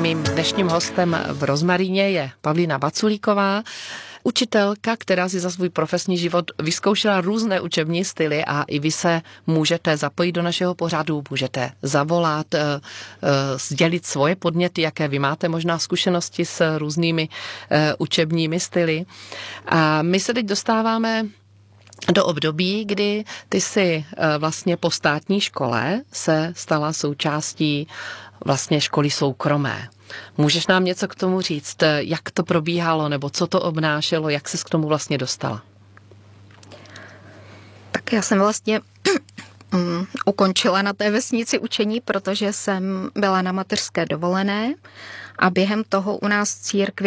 Mým dnešním hostem v Rozmaríně je Pavlína Vaculíková, učitelka, která si za svůj profesní život vyzkoušela různé učební styly a i vy se můžete zapojit do našeho pořadu, můžete zavolat, sdělit svoje podněty, jaké vy máte možná zkušenosti s různými učebními styly. A my se teď dostáváme do období, kdy ty si vlastně po státní škole se stala součástí vlastně školy soukromé. Můžeš nám něco k tomu říct, jak to probíhalo, nebo co to obnášelo, jak ses k tomu vlastně dostala? Tak já jsem vlastně ukončila na té vesnici učení, protože jsem byla na mateřské dovolené a během toho u nás v církvi